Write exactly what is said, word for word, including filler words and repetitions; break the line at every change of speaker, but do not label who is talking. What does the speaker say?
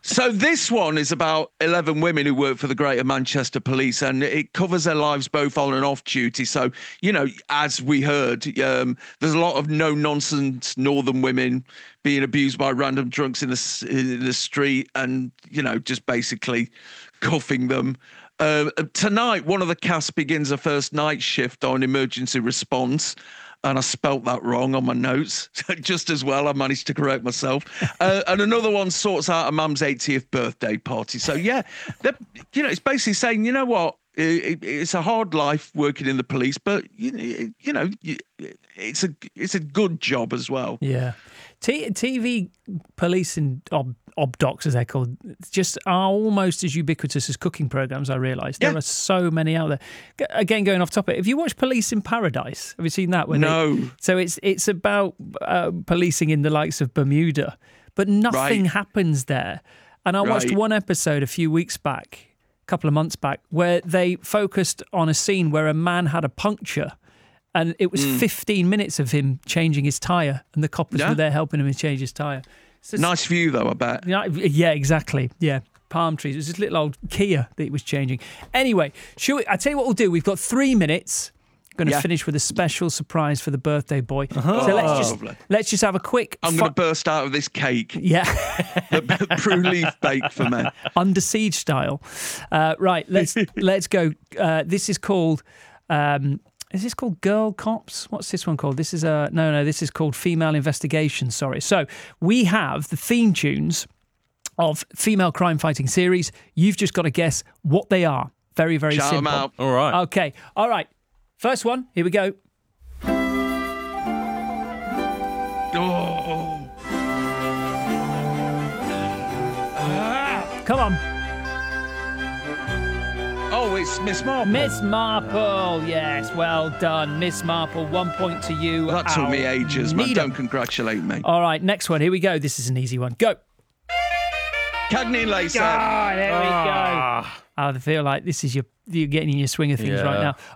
So this one is about eleven women who work for the Greater Manchester Police, and it covers their lives both on and off duty. So, you know, as we heard, um, there's a lot of no-nonsense northern women being abused by random drunks in the in the street and, you know, just basically cuffing them. Uh, tonight, one of the cast begins a first night shift on emergency response. And I spelt that wrong on my notes. Just as well, I managed to correct myself. Uh, and another one sorts out a mum's eightieth birthday party. So, yeah, you know, it's basically saying, you know what, it, it's a hard life working in the police, but, you, you know, it's a it's a good job as well.
Yeah. T- TV policing ob- obdocs, as they're called, just are almost as ubiquitous as cooking programs, I realise. There yeah. are so many out there. G- again, going off topic, have you watched Police in Paradise? Have you seen that? When
no.
They, so it's it's about uh, policing in the likes of Bermuda, but nothing
right.
happens there. And I watched
right.
one episode a few weeks back, a couple of months back, where they focused on a scene where a man had a puncture. And it was mm. fifteen minutes of him changing his tyre, and the coppers yeah. were there helping him change his tyre. So
nice view, though, I bet.
Yeah, exactly. Yeah, palm trees. It was this little old Kia that he was changing. Anyway, should we, I tell you what we'll do. We've got three minutes. Going to yeah. finish with a special surprise for the birthday boy. Uh-huh. So let's just oh, let's just have a quick.
I'm fu- going to burst out of this cake.
Yeah,
the prune leaf bake for me,
under siege style. Uh, right, let's let's go. Uh, this is called. Um, Is this called Girl Cops? What's this one called? This is a no, no. This is called Female Investigation. Sorry. So we have the theme tunes of female crime fighting series. You've just got to guess what they are. Very, very
Shout
simple.
them out.
All right.
Okay. All right. First one. Here we go.
Oh.
Ah, come on.
Oh, it's Miss Marple.
Miss Marple, yes, well done. Miss Marple, one point to you.
Well, that took me ages, man. Don't congratulate me.
All right, next one. Here we go. This is an easy one. Go.
Cagney Lacey.
Ah, there we go. I feel like this is your you're getting in your swing of things
yeah.
right now.